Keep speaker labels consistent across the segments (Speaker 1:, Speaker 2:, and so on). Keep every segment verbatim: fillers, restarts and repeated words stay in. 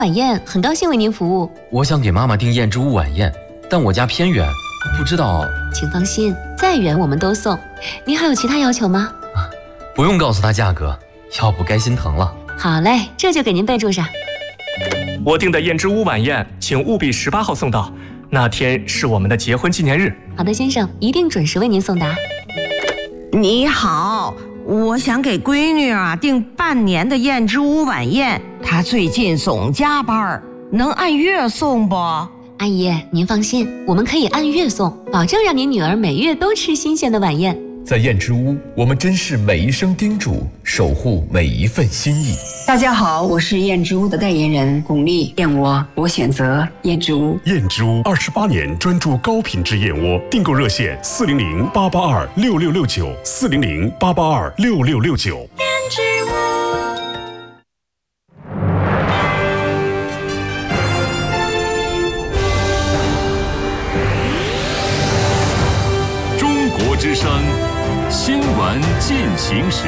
Speaker 1: 晚宴，很高兴为您服务。
Speaker 2: 我想给妈妈订燕之屋晚宴，但我家偏远，不知道。
Speaker 1: 请放心，再远我们都送。您还有其他要求吗？
Speaker 2: 啊，不用告诉他价格，要不该心疼了。
Speaker 1: 好嘞，这就给您备注上。
Speaker 3: 我订的燕之屋晚宴，请务必十八号送到，那天是我们的结婚纪念日。
Speaker 1: 好的，先生，一定准时为您送达。
Speaker 4: 你好，我想给闺女啊订半年的燕之屋晚宴，她最近总加班，能按月送不？
Speaker 1: 阿姨，您放心，我们可以按月送，保证让您女儿每月都吃新鲜的晚宴。
Speaker 5: 在燕之屋，我们珍视每一声叮嘱，守护每一份心意。
Speaker 6: 大家好，我是燕之屋的代言人巩俐，燕窝我选择燕之屋。
Speaker 7: 燕之屋二十八年专注高品质燕窝，订购热线四零零八八二六六六九四零零八八二六六六九。
Speaker 8: 燕之屋。
Speaker 7: 中国之声，新闻进行时。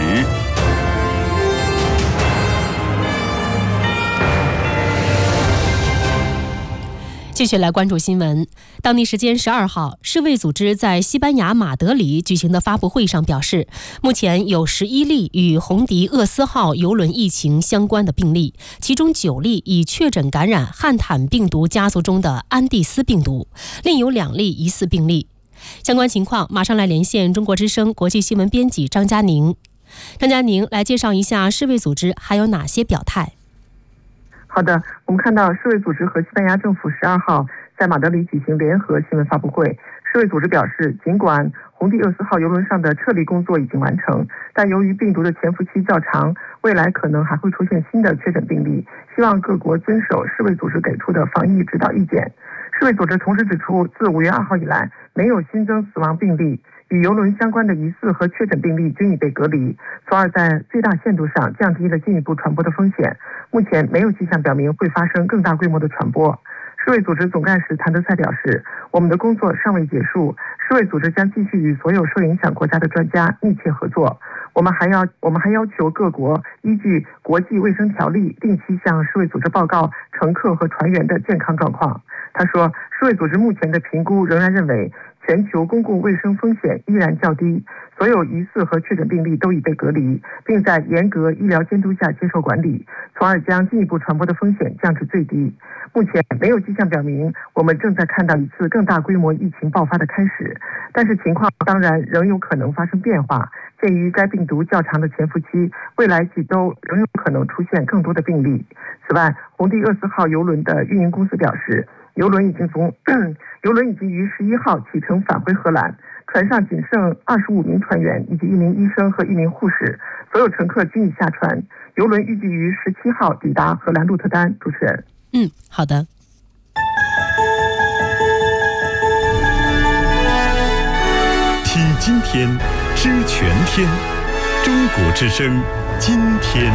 Speaker 9: 继续来关注新闻。当地时间十二号，世卫组织在西班牙马德里举行的发布会上表示，目前有十一例与红迪厄斯号邮轮疫情相关的病例，其中九例已确诊感染汉坦病毒家族中的安地斯病毒，另有两例疑似病例。相关情况，马上来连线中国之声国际新闻编辑张佳宁。张佳宁来介绍一下世卫组织还有哪些表态。
Speaker 10: 好的，我们看到世卫组织和西班牙政府十二号在马德里举行联合新闻发布会。世卫组织表示，尽管红迪厄斯号邮轮上的撤离工作已经完成，但由于病毒的潜伏期较长，未来可能还会出现新的确诊病例，希望各国遵守世卫组织给出的防疫指导意见。世卫组织同时指出，自五月二号以来，没有新增死亡病例，与邮轮相关的疑似和确诊病例均已被隔离，从而在最大限度上降低了进一步传播的风险。目前没有迹象表明会发生更大规模的传播。世卫组织总干事谭德赛表示，我们的工作尚未结束，世卫组织将继续与所有受影响国家的专家密切合作。我们还要我们还要求各国依据国际卫生条例，定期向世卫组织报告乘客和船员的健康状况。他说，世卫组织目前的评估仍然认为，全球公共卫生风险依然较低，所有疑似和确诊病例都已被隔离，并在严格医疗监督下接受管理，从而将进一步传播的风险降至最低。目前没有迹象表明我们正在看到一次更大规模疫情爆发的开始，但是情况当然仍有可能发生变化。鉴于该病毒较长的潜伏期，未来几周仍有可能出现更多的病例。此外，红迪厄斯号邮轮的运营公司表示，邮轮已经从邮轮已经于十一号启程返回荷兰，船上仅剩二十五名船员以及一名医生和一名护士，所有乘客均已下船。邮轮预计于十七号抵达荷兰鹿特丹。主持人，
Speaker 9: 嗯，好的。
Speaker 7: 听今天，知全天，中国之声，今天。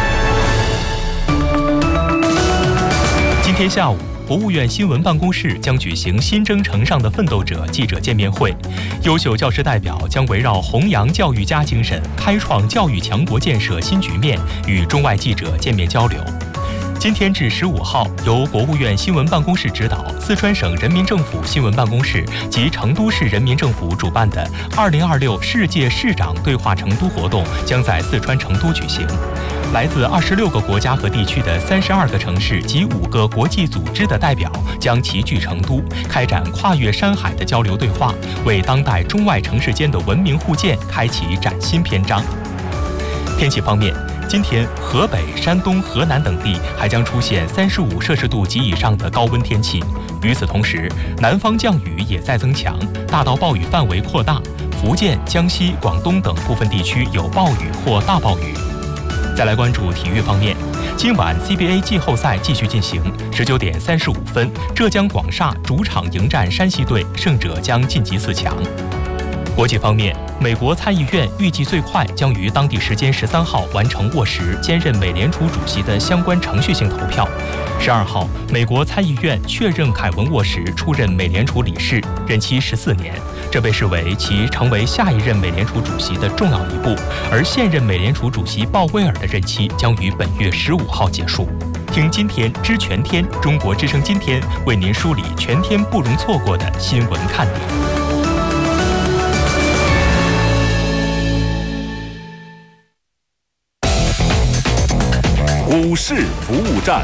Speaker 3: 今天下午，国务院新闻办公室将举行新征程上的奋斗者记者见面会，优秀教师代表将围绕弘扬教育家精神，开创教育强国建设新局面，与中外记者见面交流。今天至十五号，由国务院新闻办公室指导，四川省人民政府新闻办公室及成都市人民政府主办的二零二六世界市长对话成都活动将在四川成都举行。来自二十六个国家和地区的三十二个城市及五个国际组织的代表将齐聚成都，开展跨越山海的交流对话，为当代中外城市间的文明互鉴开启崭新篇章。天气方面，今天河北、山东、河南等地还将出现三十五摄氏度及以上的高温天气。与此同时，南方降雨也在增强，大到暴雨范围扩大，福建、江西、广东等部分地区有暴雨或大暴雨。再来关注体育方面，今晚 C B A 季后赛继续进行，十九点三十五分，浙江广厦主场迎战山西队，胜者将晋级四强。国际方面，美国参议院预计最快将于当地时间十三号完成沃什兼任美联储主席的相关程序性投票。十二号，美国参议院确认凯文·沃什出任美联储理事，任期十四年，这被视为其成为下一任美联储主席的重要一步。而现任美联储主席鲍威尔的任期将于本月十五号结束。 听今天知全天，中国之声今天为您梳理全天不容错过的新闻看点。
Speaker 7: 股市服务站，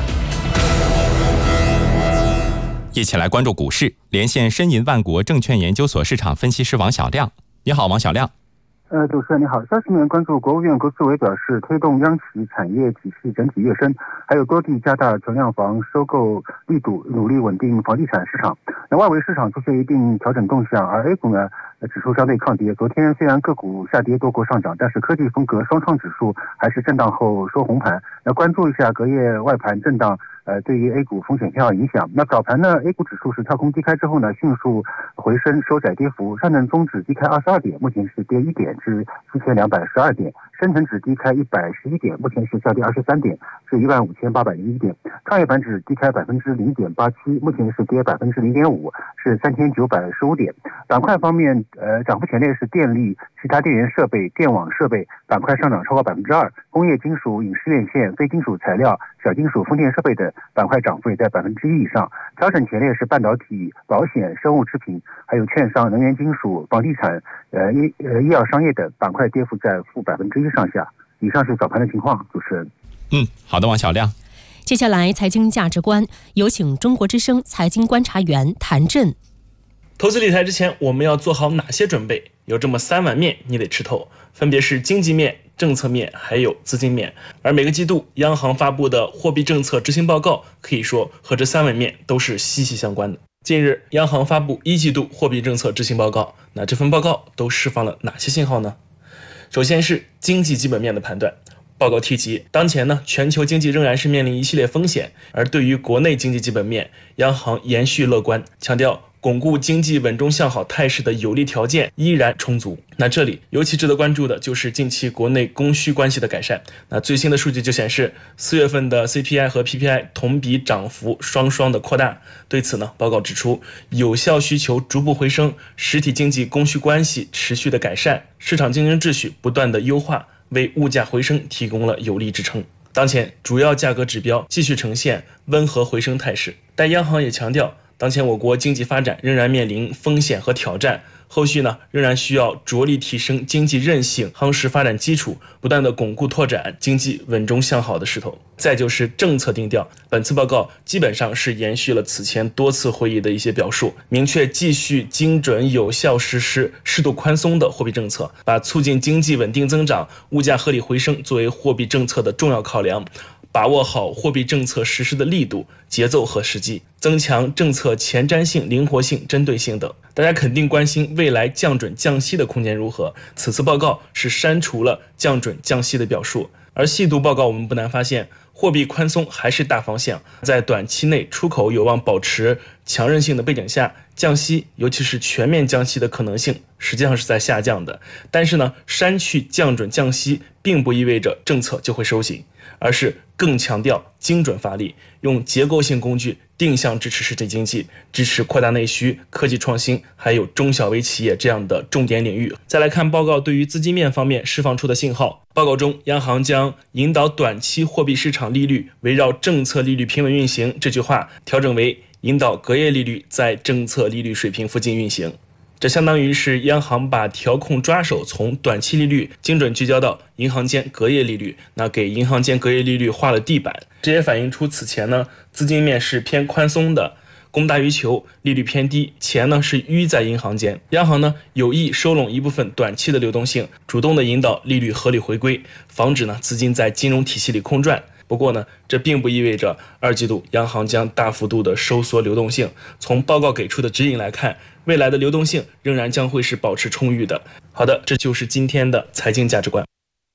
Speaker 8: 一起来关注股市，连线申银万国证券研究所市场分析师王小亮。你好，王小亮。
Speaker 11: 呃，主持人你好。消息面关注，国务院国资委表示，推动央企产业体系整体跃升，还有多地加大存量房收购力度，努力稳定房地产市场。那外围市场出现一定调整动向，而 A 股呢，指数相对抗跌。昨天虽然个股下跌，多国上涨，但是科技风格双创指数还是震荡后收红盘。那关注一下隔夜外盘震荡。呃，对于 A 股风险偏好影响。那早盘呢 ，A 股指数是跳空低开之后呢，迅速回升，收窄跌幅。上证综指低开二十二点，目前是跌一点至七千两百十二点；深成指低开一百十一点，目前是下跌二十三点，是一万五千八百零一点。创业板指低开百分之零点八七，目前是跌百分之零点五，是三千九百十五点。板块方面，呃，涨幅前列是电力、其他电源设备、电网设备板块上涨超过百分之二，工业金属、影视院线、非金属材料、小金属、风电设备等板块涨幅也在百分之一以上。调整前列是半导体、保险、生物制品，还有券商、能源金属、房地产、呃医呃医药商业等板块跌幅在负百分之一上下。以上是早盘的情况，主持人。
Speaker 8: 嗯，好的，王小亮。
Speaker 9: 接下来财经价值观，有请中国之声财经观察员谭震。
Speaker 12: 投资理财之前，我们要做好哪些准备？有这么三碗面你得吃透，分别是经济面、政策面还有资金面。而每个季度央行发布的货币政策执行报告，可以说和这三碗面都是息息相关的。近日，央行发布一季度货币政策执行报告，那这份报告都释放了哪些信号呢？首先是经济基本面的判断。报告提及，当前呢，全球经济仍然是面临一系列风险，而对于国内经济基本面，央行延续乐观，强调巩固经济稳中向好态势的有利条件依然充足。那这里尤其值得关注的就是近期国内供需关系的改善。那最新的数据就显示，四月份的 C P I 和 P P I 同比涨幅双双的扩大。对此呢，报告指出，有效需求逐步回升，实体经济供需关系持续的改善，市场竞争秩序不断的优化，为物价回升提供了有力支撑。当前主要价格指标继续呈现温和回升态势，但央行也强调，当前我国经济发展仍然面临风险和挑战，后续呢仍然需要着力提升经济韧性，夯实发展基础，不断的巩固拓展经济稳中向好的势头。再就是政策定调，本次报告基本上是延续了此前多次会议的一些表述，明确继续精准有效实施适度宽松的货币政策，把促进经济稳定增长、物价合理回升作为货币政策的重要考量，把握好货币政策实施的力度、节奏和时机，增强政策前瞻性、灵活性、针对性等。大家肯定关心未来降准降息的空间如何，此次报告是删除了降准降息的表述。而细读报告，我们不难发现，货币宽松还是大方向，在短期内出口有望保持强韧性的背景下，降息，尤其是全面降息的可能性实际上是在下降的。但是呢，删去降准降息并不意味着政策就会收紧，而是更强调精准发力，用结构性工具定向支持实体经济，支持扩大内需、科技创新，还有中小微企业这样的重点领域。再来看报告对于资金面方面释放出的信号。报告中，央行将引导短期货币市场利率围绕政策利率平稳运行这句话调整为引导隔夜利率在政策利率水平附近运行。这相当于是央行把调控抓手从短期利率精准聚焦到银行间隔夜利率，那给银行间隔夜利率画了地板。这也反映出此前呢，资金面是偏宽松的，供大于求，利率偏低，钱呢是淤在银行间。央行呢有意收拢一部分短期的流动性，主动的引导利率合理回归，防止呢资金在金融体系里空转。不过呢，这并不意味着二季度央行将大幅度的收缩流动性。从报告给出的指引来看，未来的流动性仍然将会是保持充裕的。好的，这就是今天的财经价值观。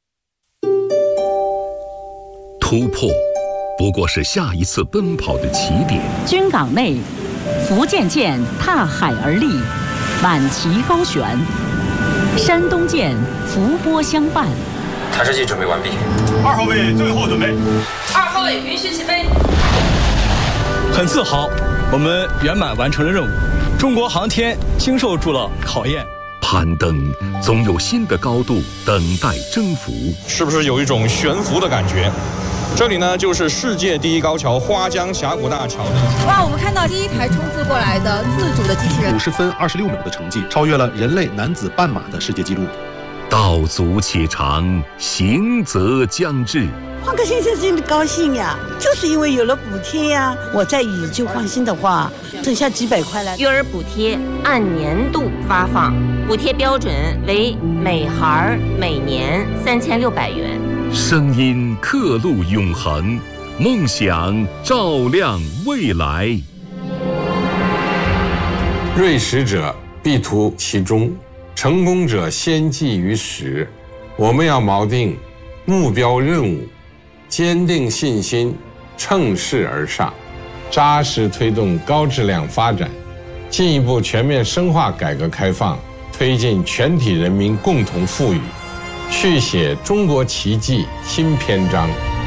Speaker 7: 突破不过是下一次奔跑的起点。
Speaker 13: 军港内，福建舰踏海而立，满旗高悬；山东舰伏波相伴。
Speaker 14: 探视器准备完毕。
Speaker 15: 二号位最后准备。
Speaker 16: 二号位允许起飞。
Speaker 17: 很自豪，我们圆满完成了任务。中国航天经受住了考验。
Speaker 7: 攀登总有新的高度等待征服。
Speaker 18: 是不是有一种悬浮的感觉？ 这里呢就是世界第一高桥花江峡谷大桥的。
Speaker 19: 哇，我们看到第一台冲刺过来的自主的机器人，
Speaker 20: 五十分二十六秒的成绩，超越了人类男子半马的世界纪录。
Speaker 21: 道阻且长，行则将至。
Speaker 22: 换个先生真的高兴呀，就是因为有了补贴呀。我在乙就放心的话，剩下几百块了。
Speaker 23: 育儿补贴按年度发放，补贴标准为每孩每年三千六百元。
Speaker 21: 声音刻录永恒，梦想照亮未来。
Speaker 24: 锐实者必图其中，成功者先记于始。我们要锚定目标任务，坚定信心，乘势而上，扎实推动高质量发展，进一步全面深化改革开放，推进全体人民共同富裕，续写中国奇迹新篇章。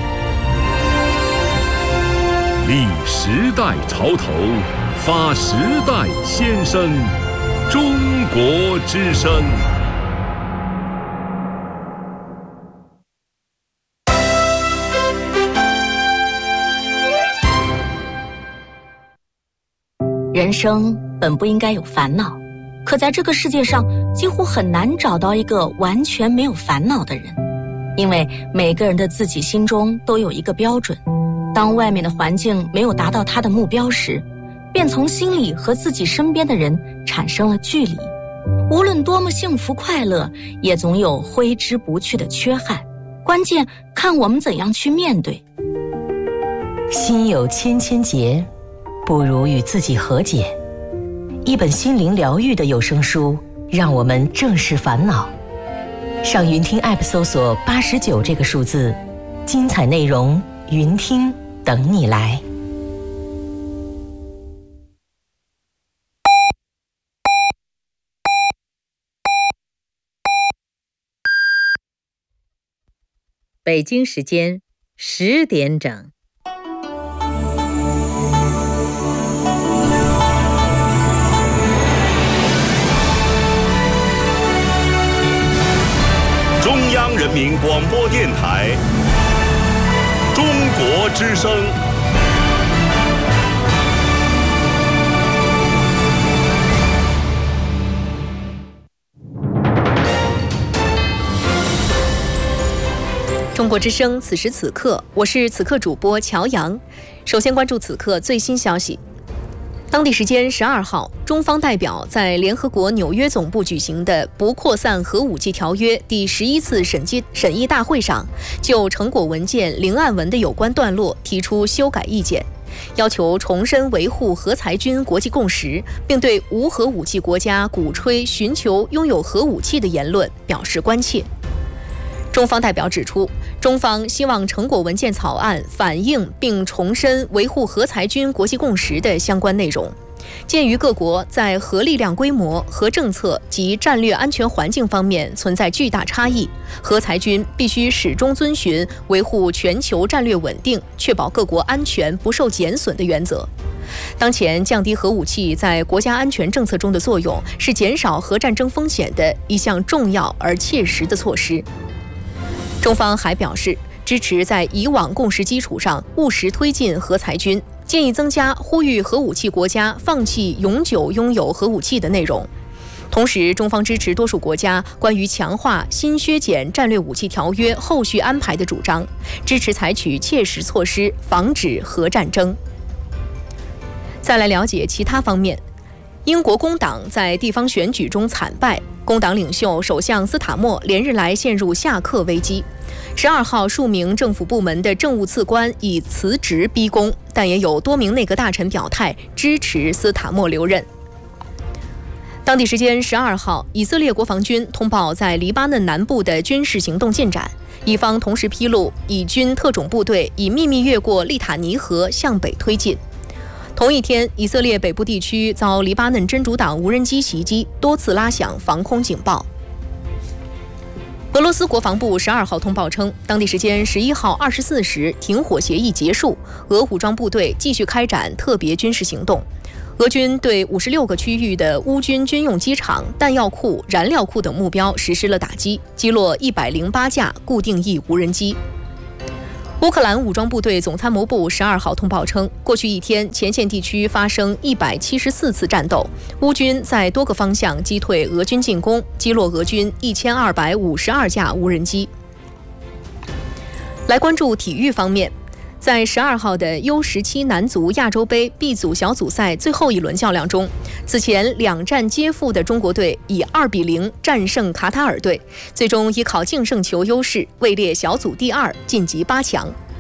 Speaker 21: 立时代潮头，发时代先声，中国之声。
Speaker 25: 人生本不应该有烦恼，可在这个世界上几乎很难找到一个完全没有烦恼的人，因为每个人的自己心中都有一个标准，当外面的环境没有达到他的目标时，便从心里和自己身边的人产生了距离。无论多么幸福快乐，也总有挥之不去的缺憾，关键看我们怎样去面对。
Speaker 26: 心有千千结，不如与自己和解。一本心灵疗愈的有声书，让我们正视烦恼。上云听 App 搜索八十九这个数字，精彩内容云听等你来。
Speaker 27: 北京时间十点整。
Speaker 15: 中央人民广播电台中国之声。
Speaker 28: 中国之声，此时此刻，我是此刻主播乔阳。首先关注此刻最新消息。当地时间十二号，中方代表在联合国纽约总部举行的不扩散核武器条约第十一次审计审议大会上，就成果文件零案文的有关段落提出修改意见，要求重申维护核裁军国际共识，并对无核武器国家鼓吹寻求拥有核武器的言论表示关切。中方代表指出，中方希望成果文件草案反映并重申维护核裁军国际共识的相关内容。鉴于各国在核力量规模、核政策及战略安全环境方面存在巨大差异，核裁军必须始终遵循维护全球战略稳定、确保各国安全不受减损的原则。当前降低核武器在国家安全政策中的作用，是减少核战争风险的一项重要而切实的措施。中方还表示，支持在以往共识基础上务实推进核裁军，建议增加呼吁核武器国家放弃永久拥有核武器的内容。同时，中方支持多数国家关于强化新削减战略武器条约后续安排的主张，支持采取切实措施防止核战争。再来了解其他方面。英国工党在地方选举中惨败，工党领袖首相斯塔默连日来陷入下课危机。十二号，数名政府部门的政务次官以辞职逼宫，但也有多名内阁大臣表态支持斯塔默留任。当地时间十二号，以色列国防军通报在黎巴嫩南部的军事行动进展，以方同时披露以军特种部队已秘密越过利塔尼河向北推进。同一天，以色列北部地区遭黎巴嫩真主党无人机袭击，多次拉响防空警报。俄罗斯国防部十二号通报称，当地时间十一号二十四时，停火协议结束，俄武装部队继续开展特别军事行动。俄军对五十六个区域的乌军军用机场、弹药库、燃料库等目标实施了打击，击落一百零八架固定翼无人机。 乌克兰武装部队总参谋部十二号通报称，过去一天前线地区发生一百七十四次战斗，乌军在多个方向击退俄军进攻，击落俄军一千二百五十二架无人机。来关注体育方面，在十二号的 U 十七 男足亚洲杯 B 组小组赛最后一轮较量中，此前两战皆负的中国队以二比零战胜卡塔尔队，最终依靠净胜球优势位列小组第二，晋级八强。